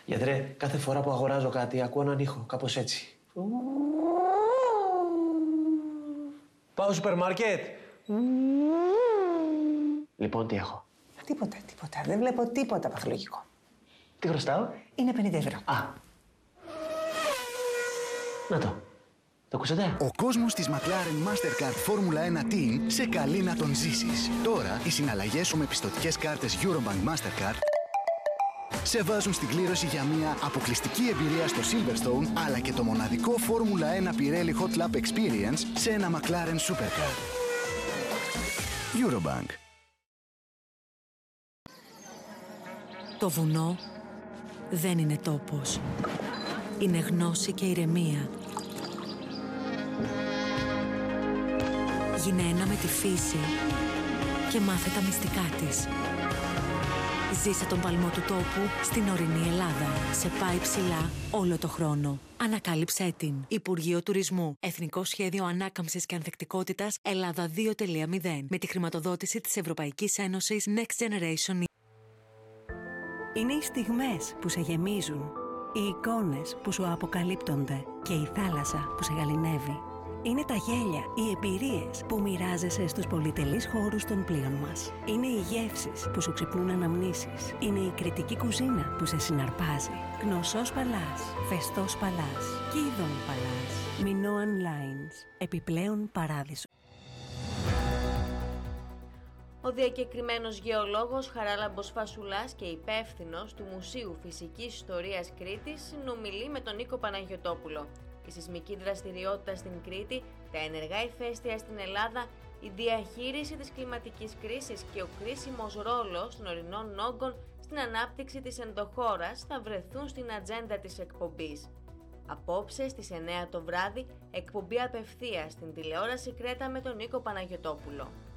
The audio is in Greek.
Γιατρέ, κάθε φορά που αγοράζω κάτι ακούω έναν ήχο, κάπως έτσι. Πάω στο σούπερ μάρκετ. Λοιπόν, τι έχω? Τίποτα. Δεν βλέπω τίποτα παθολογικό. Τι χρωστάω? Είναι 50 ευρώ. Α. Να το. Το ακούσατε? Ο κόσμος της McLaren Mastercard Formula 1 Team σε καλεί να τον ζήσεις. Τώρα, οι συναλλαγές σου με πιστωτικές κάρτες Eurobank Mastercard σε βάζουν στην κλήρωση για μια αποκλειστική εμπειρία στο Silverstone, αλλά και το μοναδικό Formula 1 Pirelli Hot Lap Experience σε ένα McLaren Supercar. Eurobank. Το βουνό δεν είναι τόπος. Είναι γνώση και ηρεμία. Γίνε ένα με τη φύση και μάθε τα μυστικά της. Ζήσε τον παλμό του τόπου στην ορεινή Ελλάδα. Σε πάει ψηλά όλο το χρόνο. Ανακάλυψέ την. Υπουργείο Τουρισμού. Εθνικό Σχέδιο Ανάκαμψης και Ανθεκτικότητας Ελλάδα 2.0. Με τη χρηματοδότηση της Ευρωπαϊκής Ένωσης Next Generation. Είναι οι στιγμές που σε γεμίζουν. Οι εικόνες που σου αποκαλύπτονται. Και η θάλασσα που σε γαληνεύει. Είναι τα γέλια, οι εμπειρίες που μοιράζεσαι στους πολυτελείς χώρους των πλοίων μας. Είναι οι γεύσεις που σου ξυπνούν αναμνήσεις. Είναι η κριτική κουζίνα που σε συναρπάζει. Γνωσός Παλάς, Φεστός Παλάς, Κίδων Παλάς, Minoan Lines, επιπλέον παράδεισο. Ο διακεκριμένος γεωλόγος Χαράλαμπος Φασουλάς και υπεύθυνος του Μουσείου Φυσικής Ιστορίας Κρήτης συνομιλεί με τον Νίκο Παναγιωτόπουλο. Η σεισμική δραστηριότητα στην Κρήτη, τα ενεργά ηφαίστεια στην Ελλάδα, η διαχείριση της κλιματικής κρίσης και ο κρίσιμος ρόλος των ορεινών όγκων στην ανάπτυξη της ενδοχώρας θα βρεθούν στην ατζέντα της εκπομπής. Απόψε στις 9 το βράδυ, εκπομπή απευθείας στην τηλεόραση Κρέτα με τον Νίκο Παναγιωτόπουλο.